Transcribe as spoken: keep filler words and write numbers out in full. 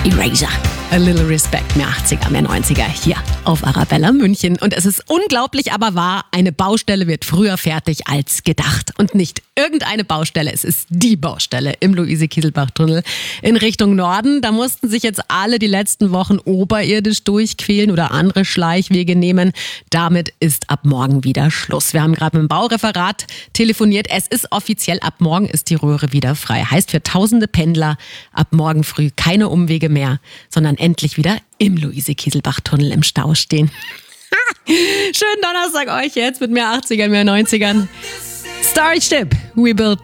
Erasure. A little respect, mehr achtziger, mehr neunziger, hier auf Arabella München. Und es ist unglaublich, aber wahr, eine Baustelle wird früher fertig als gedacht. Und nicht irgendeine Baustelle, es ist die Baustelle im Luise-Kiesselbach-Tunnel in Richtung Norden. Da mussten sich jetzt alle die letzten Wochen oberirdisch durchquälen oder andere Schleichwege nehmen. Damit ist ab morgen wieder Schluss. Wir haben gerade mit dem Baureferat telefoniert. Es ist offiziell, ab morgen ist die Röhre wieder frei. Heißt für tausende Pendler ab morgen früh keine Umwege mehr, sondern endlich wieder im Luise-Kiesselbach-Tunnel im Stau stehen. Schönen Donnerstag euch jetzt mit mehr achtzigern, mehr neunzigern. Starry Ship, we built